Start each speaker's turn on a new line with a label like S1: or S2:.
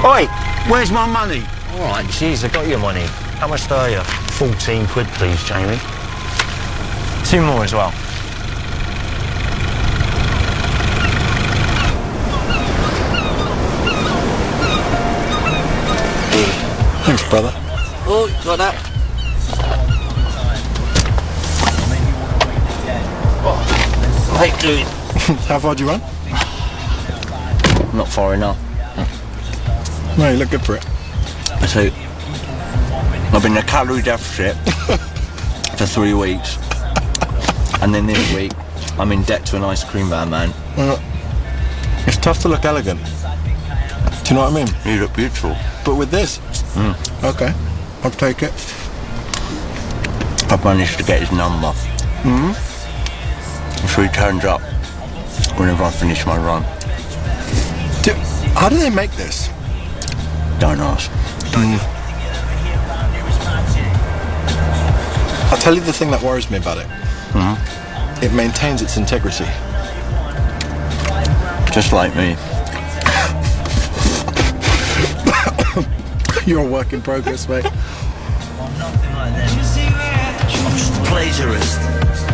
S1: Oi, where's my money?
S2: All right, jeez, I got your money. How much do I owe you?
S1: 14 quid, please, Jamie.
S2: 2 more as well.
S3: Thanks, brother.
S1: Oh, got that? Hey, dude.
S3: How far do you run?
S2: Not far enough.
S3: No, you look good for it.
S2: So, I've been in a calorie deficit for 3 weeks. And then this week, I'm in debt to an ice cream van, man.
S3: It's tough to look elegant. Do you know what I mean?
S2: You look beautiful.
S3: But with this? Okay, I'll take it.
S2: I've managed to get his number. So he turns up whenever I finish my run.
S3: How do they make this?
S2: Don't ask.
S3: I'll tell you the thing that worries me about it. It maintains its integrity.
S2: Just like me.
S3: You're a work in progress, mate.
S2: I'm just a plagiarist.